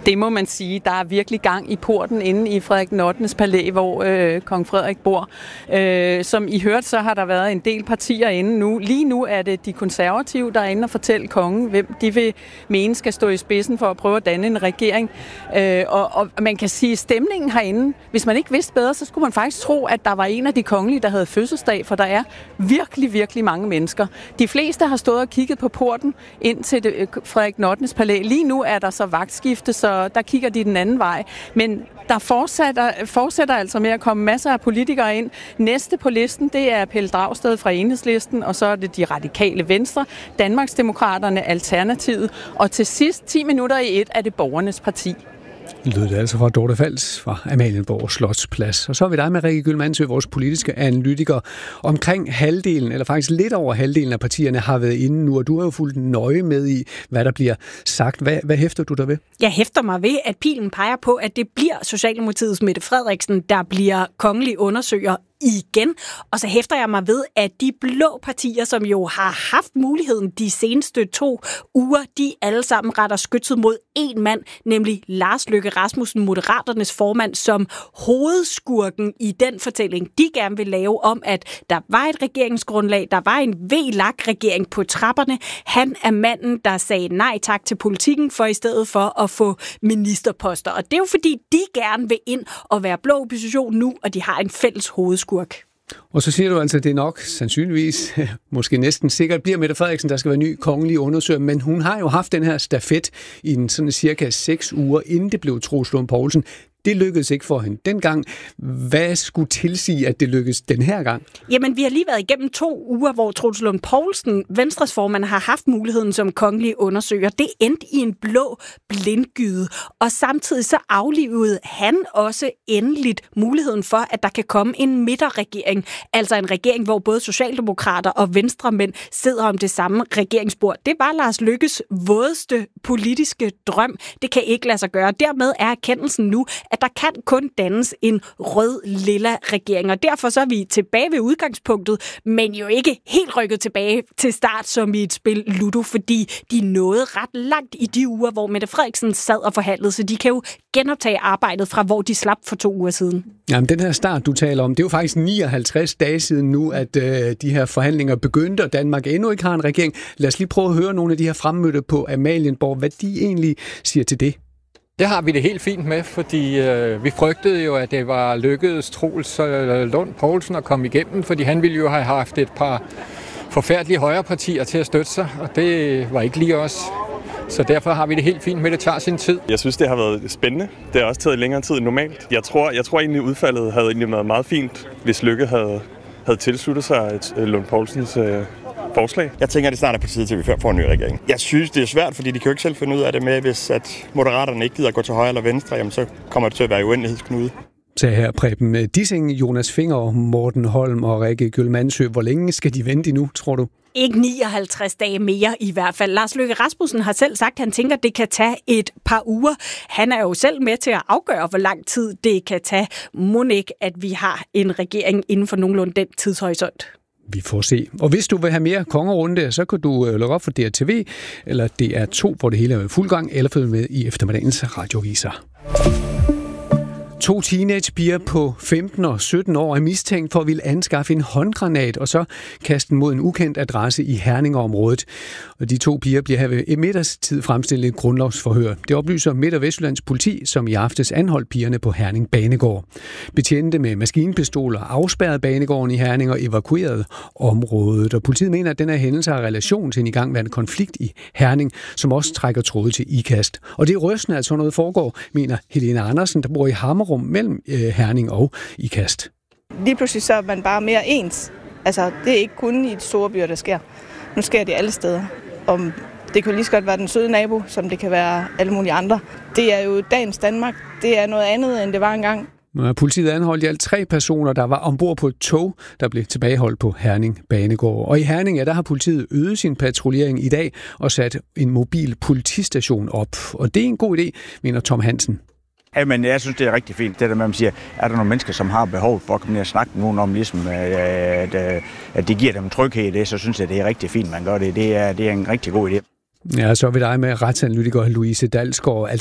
Det må man sige. Der er virkelig gang i porten inde i Frederik den 8. palæ, hvor kong Frederik bor. Som I hørte, så har der været en del partier inde nu. Lige nu er det de konservative, der er inde og fortælle kongen, hvem de vil mene skal stå i spidsen for at prøve at danne en regering. Og man kan sige, stemningen herinde, hvis man ikke vidste bedre, så skulle man faktisk tro, at der var en af de kongelige, der havde fødselsdag, for der er virkelig, virkelig mange mennesker. De fleste har stået og kigget på porten ind til Frederik den 8. palæ. Lige nu er der så vagtskifte, så der kigger de den anden vej. Men der fortsætter altså med at komme masser af politikere ind. Næste på listen, det er Pelle Dragsted fra Enhedslisten, og så er det de radikale Venstre, Danmarksdemokraterne, Alternativet, og til sidst 10 minutter i et er det Borgernes Parti. Lød det altså fra Dorte Fals fra Amalienborg Slotsplads. Og så er vi dig med Rikke Gyldmannsø, vores politiske analytiker. Omkring halvdelen, eller faktisk lidt over halvdelen af partierne har været inde nu, og du har jo fulgt nøje med i, hvad der bliver sagt. Hvad hæfter du der ved? Jeg hæfter mig ved, at pilen peger på, at det bliver Socialdemokratiets Mette Frederiksen, der bliver kongelig undersøger igen. Og så hæfter jeg mig ved, at de blå partier, som jo har haft muligheden de seneste 2 uger, de alle sammen retter skytset mod én mand, nemlig Lars Løkke Rasmussen, Moderaternes formand, som hovedskurken i den fortælling, de gerne vil lave om, at der var et regeringsgrundlag, der var en VLAK-regering på trapperne. Han er manden, der sagde nej tak til politikken for i stedet for at få ministerposter. Og det er jo fordi, de gerne vil ind og være blå opposition nu, og de har en fælles hovedskurk. Og så siger du altså, at det nok sandsynligvis, måske næsten sikkert, bliver Mette Frederiksen, der skal være ny kongelig undersøger, men hun har jo haft den her stafet i en sådan cirka 6 uger, inden det blev Troels Lund Poulsen. Det lykkedes ikke for hende dengang. Hvad skulle tilsige, at det lykkedes den her gang? Jamen, vi har lige været igennem 2 uger, hvor Troels Lund Poulsen, Venstres formand, har haft muligheden som kongelig undersøger. Det endte i en blå blindgyde, og samtidig så aflivede han også endeligt muligheden for, at der kan komme en midterregering. Altså en regering, hvor både socialdemokrater og venstremænd sidder om det samme regeringsbord. Det var Lars Løkkes vådeste politiske drøm. Det kan ikke lade sig gøre. Dermed er erkendelsen nu, at der kan kun dannes en rød-lilla regering, og derfor så er vi tilbage ved udgangspunktet, men jo ikke helt rykket tilbage til start som i et spil Ludo, fordi de nåede ret langt i de uger, hvor Mette Frederiksen sad og forhandlede, så de kan jo genoptage arbejdet fra, hvor de slap for 2 uger siden. Jamen, den her start, du taler om, det er jo faktisk 59 dage siden nu, at de her forhandlinger begyndte, og Danmark endnu ikke har en regering. Lad os lige prøve at høre nogle af de her fremmødte på Amalienborg, hvad de egentlig siger til det. Det har vi det helt fint med, fordi vi frygtede jo, at det var lykkedes Troels Lund Poulsen at komme igennem, fordi han ville jo have haft et par forfærdelige højrepartier til at støtte sig, og det var ikke lige os. Så derfor har vi det helt fint med, at det tager sin tid. Jeg synes, det har været spændende. Det har også taget længere tid end normalt. Jeg tror egentlig, udfaldet havde egentlig været meget fint, hvis Løkke havde tilsluttet sig Lund Poulsens forslag. Jeg tænker, det snart er på tide til, vi får en ny regering. Jeg synes, det er svært, fordi de kan jo ikke selv finde ud af det med, hvis at Moderaterne ikke gider at gå til højre eller venstre, jamen så kommer det til at være uendelighedsknude. Så her Preben Dissing, Jonas Finger, Morten Holm og Rikke Gyldmannsø. Hvor længe skal de vente nu, tror du? Ikke 59 dage mere i hvert fald. Lars Løkke Rasmussen har selv sagt, at han tænker, at det kan tage et par uger. Han er jo selv med til at afgøre, hvor lang tid det kan tage. Mon ikke, at vi har en regering inden for nogenlunde den tidshorisont. Vi får se. Og hvis du vil have mere kongerunde, så kan du lukke op for DRTV, eller DR2, hvor det hele er i fuld gang, eller følge med i eftermiddagens radioviser. 2 teenagepiger på 15 og 17 år er mistænkt for at ville anskaffe en håndgranat og så kaste den mod en ukendt adresse i Herningområdet. Og de 2 piger bliver her ved middagstid fremstillet et grundlovsforhør. Det oplyser Midt- og Vestjyllands politi, som i aftes anholdt pigerne på Herning Banegård. Betjente med maskinpistoler afspærrede banegården i Herning og evakuerede området. Og politiet mener, at den her hændelse har relation til en igangværende konflikt i Herning, som også trækker tråde til IKAST. Og det er rystende, at sådan noget foregår, mener Helene Andersen, der bor i Hammerum mellem Herning og IKAST. Lige pludselig så er man bare mere ens. Altså, det er ikke kun i et store byer, der sker. Nu sker det alle steder. Og det kan lige så godt være den søde nabo, som det kan være alle mulige andre. Det er jo dagens Danmark. Det er noget andet, end det var engang. Politiet anholdt i alt 3 personer, der var ombord på et tog, der blev tilbageholdt på Herning Banegård. Og i Herning, der har politiet øget sin patruljering i dag og sat en mobil politistation op. Og det er en god idé, mener Tom Hansen. Ja, men jeg synes, det er rigtig fint. Det der med, at man siger, er der nogle mennesker, som har behov for at komme ned og snakke med nogen om, ligesom, at det giver dem tryghed i det, så synes jeg, det er rigtig fint, man gør det. Det er en rigtig god idé. Ja, så er vi dig med retsanalytiker Louise Dalsgaard.